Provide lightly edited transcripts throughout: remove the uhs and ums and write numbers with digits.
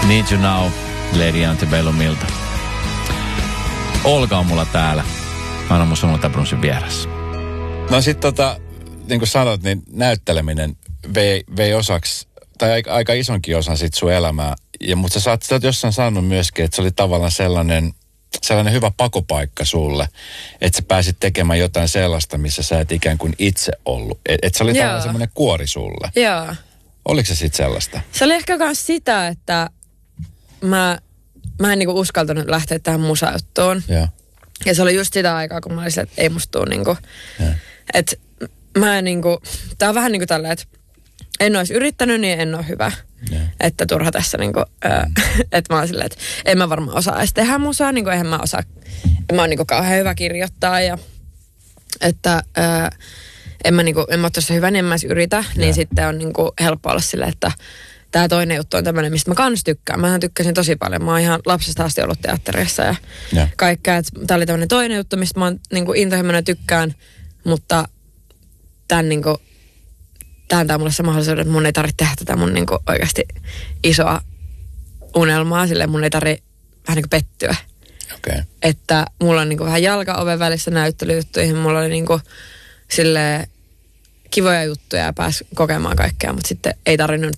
Need You Now, Lady Antebellumilta. Olga on mulla täällä. Mä oon mun Sunnuntai Brunssin vieressä. No sit niin kuin sanot, niin näytteleminen vei osaksi, tai aika isonkin osan sit sun elämää. Mutta sä oot jossain sanonut myöskin, että se oli tavallaan sellainen hyvä pakopaikka sulle, että sä pääsit tekemään jotain sellaista, missä sä et ikään kuin itse ollut. Että se oli tavallaan semmoinen kuori sulle. Joo. Oliko se sitten sellaista? Se oli ehkä myös sitä, että mä en niinku uskaltanut lähteä tähän musajuttuun. Joo. Ja se oli just sitä aikaa, kun mä olin että ei musta tuu niinku, että mä en niinku, tää on vähän niinku tälleen, että en olisi yrittänyt, niin en ole hyvä. Yeah. Että turha tässä niinku, että mä oon silleen, että en mä varmaan osaa edes tehdä musaa, niinku eihän mä osaa, mä oon niinku kauhean hyvä kirjoittaa ja että en mä ole tuossa hyvä, niin en mä edes yritä, niin sitten on niinku helppo olla silleen, että tää toinen juttu on tämmöinen, mistä mä kans tykkään. Mähän tykkäsin tosi paljon. Mä oon ihan lapsesta asti ollut teatterissa ja kaikkea. Tää oli tämmöinen toinen juttu, mistä mä oon niinku intohimoinen tykkään, mutta tän niinku tämä antaa mulle se mahdollisuus, että mun ei tarvitse tehdä tätä mun niinku oikeasti isoa unelmaa. Silleen mun ei tarvitse vähän niinku pettyä. Okay. Että mulla on niinku vähän jalka oven välissä näyttelyjuttuihin. Mulla oli niinku silleen kivoja juttuja ja pääsi kokemaan kaikkea, mutta sitten ei tarvinnut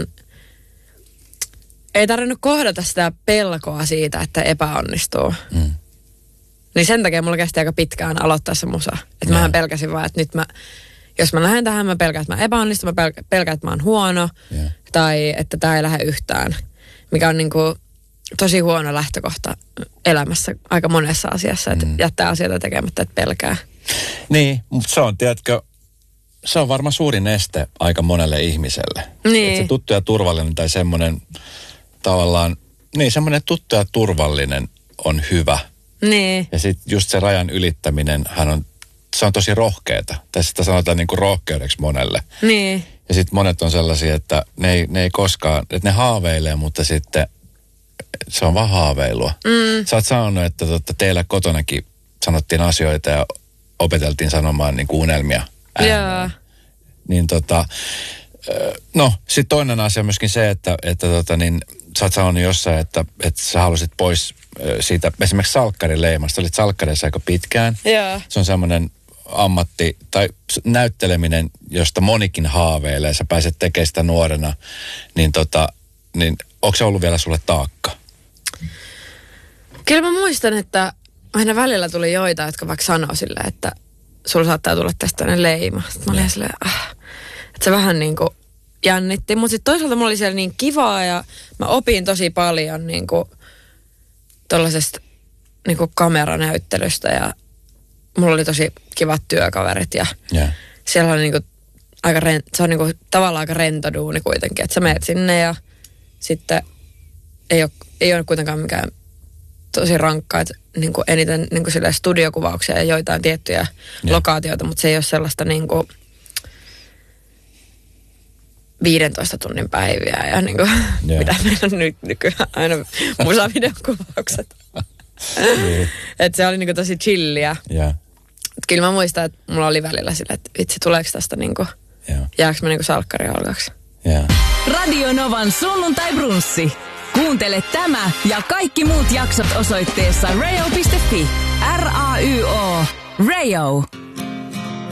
kohdata sitä pelkoa siitä, että epäonnistuu. Niin sen takia mulla kesti aika pitkään aloittaa se musa. Että mähän pelkäsin vaan, että nyt jos mä lähden tähän, mä pelkään, että mä epäonnistun, mä pelkään, että mä oon huono, tai että tää ei lähde yhtään. Mikä on niinku tosi huono lähtökohta elämässä aika monessa asiassa, että jättää asioita tekemättä, että pelkää. Niin, mutta se on, tiedätkö, se on varmaan suurin este aika monelle ihmiselle. Niin. Että se tuttu ja turvallinen tai semmoinen tavallaan, niin semmoinen tuttu ja turvallinen on hyvä. Niin. Ja sitten just se rajan ylittäminen, se on tosi rohkeeta. Tai sitä sanotaan niin kuin rohkeudeksi monelle. Niin. Ja sitten monet on sellaisia, että ne ei koskaan, että ne haaveilee, mutta sitten se on vaan haaveilua. Sä oot sanonut, että teillä kotonakin sanottiin asioita ja opeteltiin sanomaan niin kuin unelmia ääneen. Niin no, sitten toinen asia on myöskin se, että niin sä oot sanonut jossain, että sä halusit pois siitä esimerkiksi salkkarileimasta. Olit salkkareissa aika pitkään. Joo. Se on semmoinen ammatti tai näytteleminen, josta monikin haaveilee. Sä pääset tekemään sitä nuorena. Niin onko se ollut vielä sulle taakka? Kyllä mä muistan, että aina välillä tuli joita, jotka vaikka sanoo silleen, että sulla saattaa tulla tästä leima. Sitten mä olin silleen, että se vähän niin kuin jännitti. Mutta sitten toisaalta mulla oli siellä niin kivaa ja mä opin tosi paljon niin kuin tuollaisesta niin kuin kameranäyttelystä ja mulla oli tosi kivat työkaverit ja siellä oli niin kuin se on niin kuin tavallaan aika rento duuni kuitenkin, että sä meet sinne ja sitten ei ole kuitenkaan mikään tosi rankkaa, että niin kuin eniten niin kuin silleen studiokuvauksia ja joitain tiettyjä lokaatioita, mutta se ei ole sellaista niin kuin 15 tunnin päiviä ja niin kuin, mitä meillä on nyt nykyään aina musavideokuvaukset. Että se oli niin kuin tosi chilliä. Kyllä mä muistan, että mulla oli välillä silleen, että vitsi, tuleeko tästä niin kuin, jääkö mä niin kuin salkkariholkaksi. Radio Novan Sunnuntai Brunssi. Kuuntele tämä ja kaikki muut jaksot osoitteessa rayo.fi. RAYO. Rayo.